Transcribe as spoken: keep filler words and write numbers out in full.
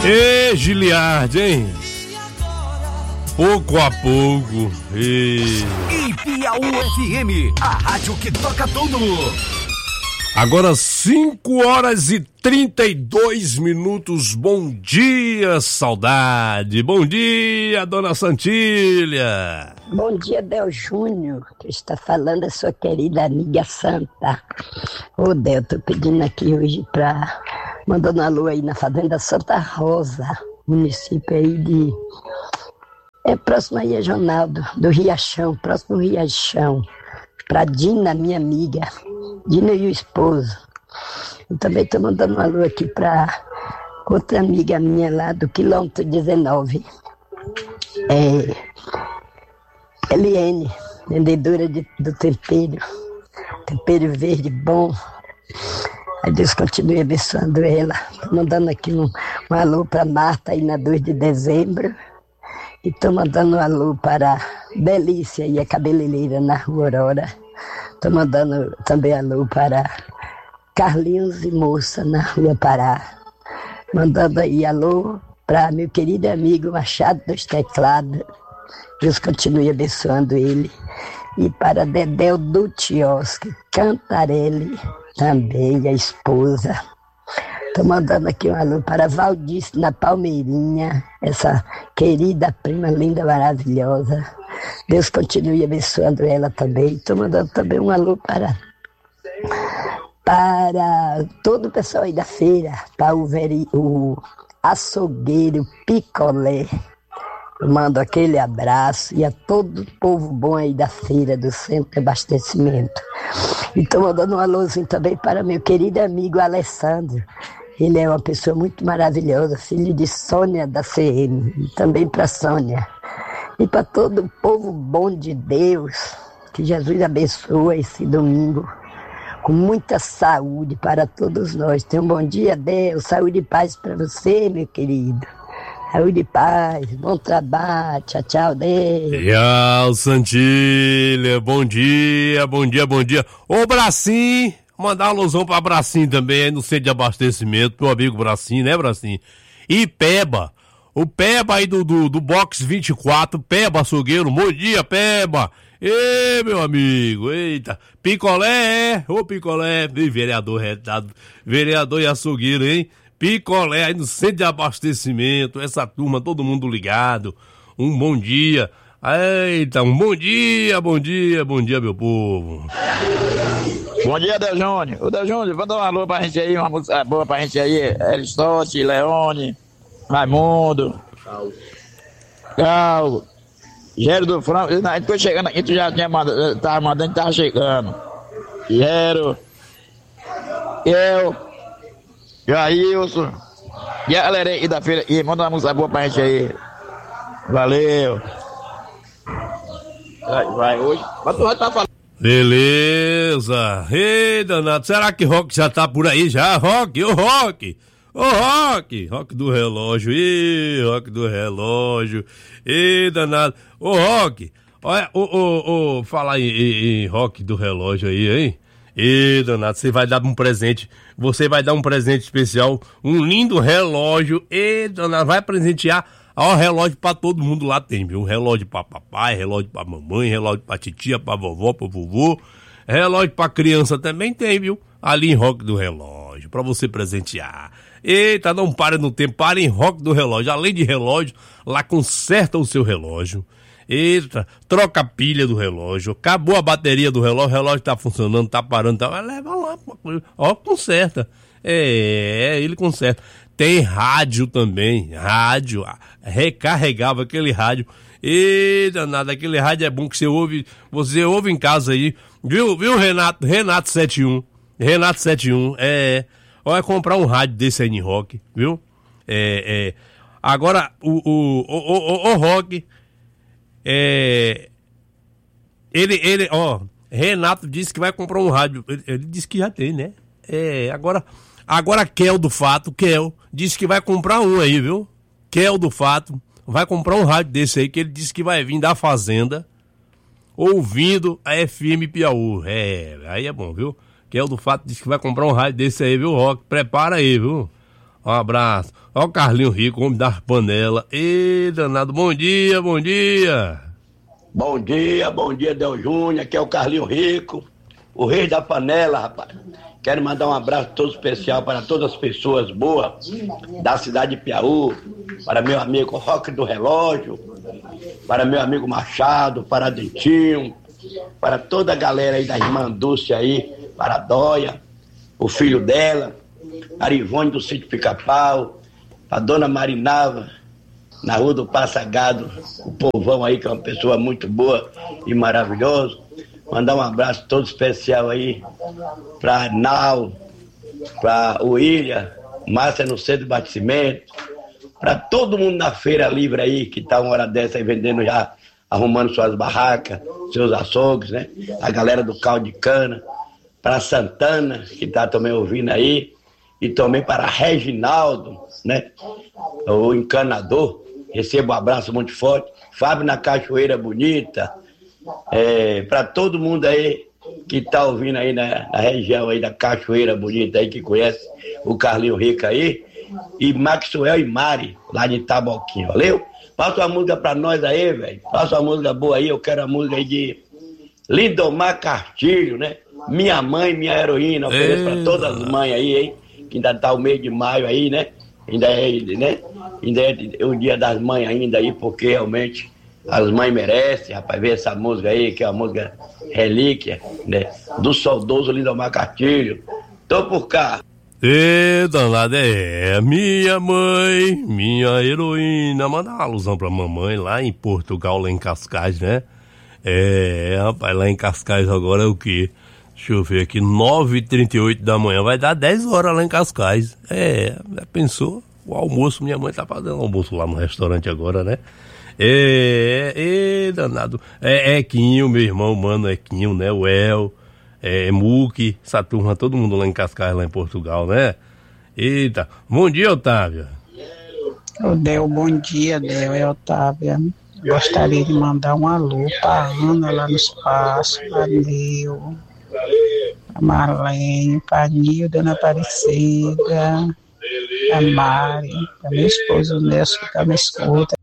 Ê, Giliardi, hein? Pouco a pouco. E... e Piauí F M, a rádio que toca tudo. Agora cinco horas e trinta e dois minutos. Bom dia, saudade. Bom dia, dona Santília. Bom dia, Del Júnior, que está falando a sua querida amiga Santa. Ô, Del, tô pedindo aqui hoje pra... mandando a lua aí na fazenda Santa Rosa, município aí de... É próximo aí a Jonaldo, do Riachão, próximo ao Riachão. Pra Dina, minha amiga. Dina e o esposo. Eu também estou mandando uma lua aqui pra outra amiga minha lá do quilômetro dezenove. É... Eliene, vendedora de, do tempero. Tempero verde bom. Aí Deus continue abençoando ela. Estou mandando aqui um, um alô para Marta aí na dois de dezembro. E estou mandando um alô para Delícia e a cabeleireira na Rua Aurora. Estou mandando também alô para Carlinhos e Moça na Rua Pará. Mandando aí alô para meu querido amigo Machado dos Teclados. Deus continue abençoando ele. E para Dedéu do Tiosque, Cantarelli também, a esposa. Estou mandando aqui um alô para Valdice na Palmeirinha, essa querida prima linda, maravilhosa. Deus continue abençoando ela também. Estou mandando também um alô para, para todo o pessoal aí da feira, para o, veri, o açougueiro Picolé. Eu mando aquele abraço e a todo o povo bom aí da feira, do centro de abastecimento. E estou mandando um alôzinho também para meu querido amigo Alessandro. Ele é uma pessoa muito maravilhosa, filho de Sônia da C M, e também para Sônia. E para todo o povo bom de Deus, que Jesus abençoe esse domingo, com muita saúde para todos nós. Tenha um bom dia, Deus, saúde e paz para você, meu querido. Saúde e paz, bom trabalho, tchau, tchau, Deus. Tchau, Santília, bom dia, bom dia, bom dia. Ô, Bracinho, mandar uma alusão pra Bracinho também, aí no centro de abastecimento, meu amigo Bracinho, né, Bracinho? E Peba, o Peba aí do, do, do Box vinte e quatro, Peba açougueiro, bom dia, Peba. Ê, meu amigo, eita, picolé, é, ô picolé, vereador retado, vereador e açougueiro, hein? Picolé aí no centro de abastecimento, essa turma, todo mundo ligado. Um bom dia. Eita, um bom dia, bom dia, bom dia, meu povo. Bom dia, Del Júnior. Ô, Del Júnior, manda um alô pra gente aí, uma música boa pra gente aí. Aristóteles, Leone, Raimundo, Cal, Gero do Franco. A gente foi chegando aqui, tu já tinha mandado, tava mandando, tava chegando. Gero, eu, Jailson, e a galera aí da feira, e manda uma música boa pra gente aí. Valeu. Vai, vai hoje. Mas tu vai estar falando. Beleza. Ei, danado, será que Rock já tá por aí já? Rock, ô Rock, ô Rock, Rock do relógio, ih, Rock do relógio, ei, danado, ô Rock, olha, ô, ô, ô, falar em, em, em Rock do relógio aí, hein? Ê, danado, você vai dar um presente, você vai dar um presente especial, um lindo relógio, ê, danado, vai presentear, ó, relógio pra todo mundo lá tem, viu? Relógio pra papai, relógio pra mamãe, relógio pra titia, pra vovó, pra vovô, relógio pra criança também tem, viu? Ali em Rock do Relógio, pra você presentear. Eita, não pare no tempo, pare em Rock do Relógio, além de relógio, lá conserta o seu relógio. Eita, troca a pilha do relógio, acabou a bateria do relógio, o relógio tá funcionando, tá parando, tá, leva lá, ó, conserta. É, ele conserta. Tem rádio também, rádio, recarregável aquele rádio. Eita, nada, aquele rádio é bom que você ouve, você ouve em casa aí, viu, viu, Renato, Renato setenta e um, Renato setenta e um, é, olha, comprar um rádio desse aí em Rock, viu? É, é, agora, o, o, o, o, o Rock... É, ele, ele, ó, Renato disse que vai comprar um rádio, ele, ele disse que já tem, né? É, agora, agora Kel do Fato, Kel, disse que vai comprar um aí, viu? Kel do Fato, vai comprar um rádio desse aí, que ele disse que vai vir da fazenda, ouvindo a F M Piauí. É, aí é bom, viu? Kel do Fato disse que vai comprar um rádio desse aí, viu, Rock? Prepara aí, viu? Um abraço. Ó o Carlinho Rico, homem das panelas. Ê, danado, bom dia, bom dia. Bom dia, bom dia, Del Júnior, aqui é o Carlinho Rico, o rei da panela, rapaz. Quero mandar um abraço todo especial para todas as pessoas boas da cidade de Piauí, para meu amigo Roque do Relógio, para meu amigo Machado, para Dentinho, para toda a galera aí da irmã Dulce aí, para a Dóia, o filho dela, a Ivone do Sítio Pica-Pau, a dona Marinava, na rua do Passagado, o povão aí, que é uma pessoa muito boa e maravilhosa. Mandar um abraço todo especial aí para Arnal, para o William, Márcia no Centro de Batizamento, para todo mundo na feira livre aí, que tá uma hora dessa aí vendendo já, arrumando suas barracas, seus açougues, né? A galera do caldo de cana, para Santana, que tá também ouvindo aí, e também para Reginaldo, né? O encanador, recebo um abraço muito forte. Fábio na Cachoeira Bonita, é, para todo mundo aí que tá ouvindo aí na, na região aí da Cachoeira Bonita aí, que conhece o Carlinho Rico aí, e Maxwell e Mari, lá de Itaboquinho, valeu? Passa uma música pra nós aí, velho, passa uma música boa aí, eu quero a música aí de Lindomar Castilho, né? Minha mãe, minha heroína, ofereço pra todas as mães aí, hein? Que ainda tá o mês de maio aí, né? Ainda é, né? Ainda é o dia das mães ainda aí, porque realmente as mães merecem, rapaz, ver essa música aí, que é uma música relíquia, né? Do saudoso Lindomar Castilho. Tô por cá. Ê, danada, é minha mãe, minha heroína. Manda uma alusão pra mamãe lá em Portugal, lá em Cascais, né? É, rapaz, lá em Cascais agora é o quê? Deixa eu ver aqui, nove e trinta e oito da manhã, vai dar dez horas lá em Cascais. É, já pensou? O almoço, minha mãe tá fazendo almoço lá no restaurante agora, né? É, é, é danado. É, é Quinho, meu irmão, mano, é Quinho, né? O El, é Muque, essa turma, todo mundo lá em Cascais, lá em Portugal, né? Eita, bom dia, Otávia. Ô, Del, bom dia, Del, é Otávia. Gostaria de mandar um alô pra Ana lá no espaço, pra Neu, a Marlene, pra Nil, Dona Aparecida, a Mari, a meu esposo Nelson, que tá na escuta,